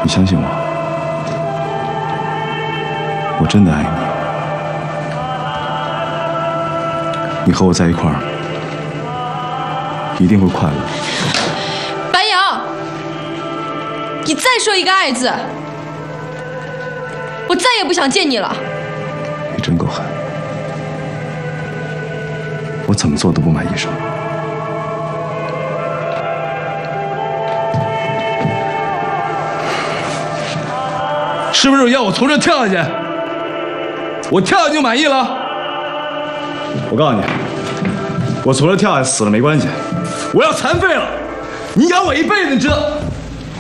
你相信我，我真的爱你。你和我在一块儿，一定会快乐。 白杨，你再说一个爱字，我再也不想见你了。 你真够狠，我怎么做都不满意是吗？ 是不是要我从这跳下去？我跳下去就满意了？ 我告诉你，我从这跳下去死了没关系， 我要残废了，你养我一辈子，你知道？